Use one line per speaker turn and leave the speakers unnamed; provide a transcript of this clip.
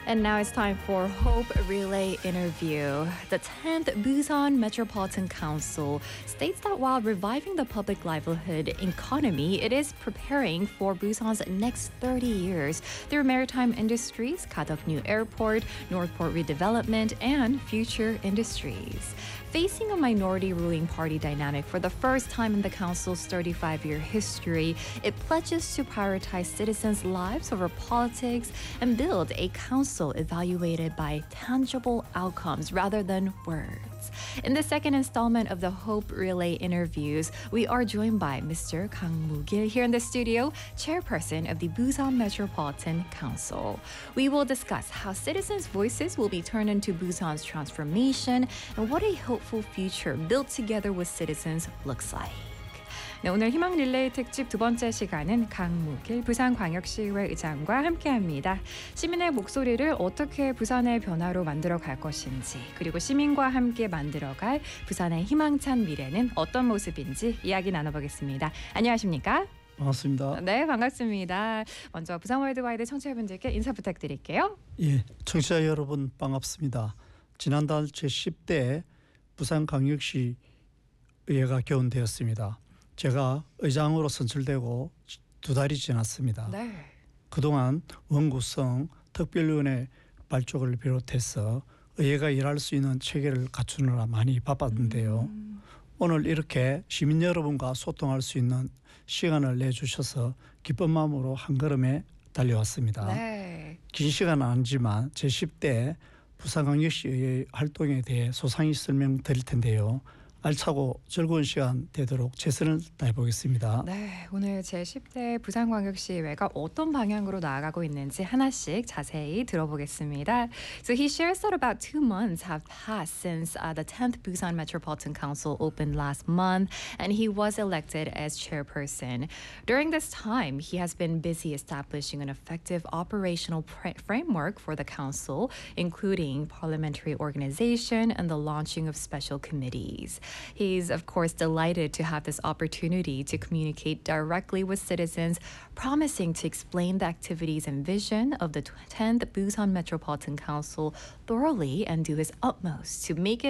And now it's time for Hope Relay interview. The 10th Busan Metropolitan Council states that while reviving the public livelihood economy, it is preparing for Busan's next 30 years through maritime industries, Kadok New Airport, Northport redevelopment, and future industries. Facing a minority ruling party dynamic for the first time in the council's 35-year history, it pledges to prioritize citizens' lives over politics and build a council evaluated by tangible outcomes rather than words. In the second installment of the Hope Relay interviews, we are joined by Mr. Kang Moo-gil here in the studio, chairperson of the Busan Metropolitan Council. We will discuss how citizens' voices will be turned into Busan's transformation and what a hopeful future built together with citizens looks like. 네, 오늘 희망 릴레이 특집 두 번째 시간은 강무길 부산광역시의회 의장과 함께합니다. 시민의 목소리를 어떻게 부산의 변화로 만들어 갈 것인지, 그리고 시민과 함께 만들어갈 부산의 희망찬 미래는 어떤 모습인지 이야기 나눠보겠습니다. 안녕하십니까?
반갑습니다.
네, 반갑습니다. 먼저 부산 월드와이드 청취자분들께 인사 부탁드릴게요.
예, 청취자 여러분 반갑습니다. 지난달 제10대 부산광역시 의회가 개원되었습니다. 제가 의장으로 선출되고 두 달이 지났습니다.
네.
그동안 원구성 특별위원회 발족을 비롯해서 의회가 일할 수 있는 체계를 갖추느라 많이 바빴는데요. 오늘 이렇게 시민 여러분과 소통할 수 있는 시간을 내주셔서 기쁜 마음으로 한 걸음에 달려왔습니다.
네.
긴 시간은 아니지만 제10대 부산광역시의 활동에 대해 소상히 설명드릴 텐데요. 알차고 즐거운 시간 되도록 최선을 다해보겠습니다.
네, 오늘 제10대 부산광역시의회가 어떤 방향으로 나아가고 있는지 하나씩 자세히 들어보겠습니다. So he shares that about 2 months have passed since the 10th Busan Metropolitan Council opened last month, and he was elected as chairperson. During this time, he has been busy establishing an effective operational framework for the council, including parliamentary organization and the launching of special committees. He's, of course, delighted to have this opportunity to communicate directly with citizens, promising to explain the activities and vision of the 10th Busan Metropolitan Council thoroughly and do his utmost to make it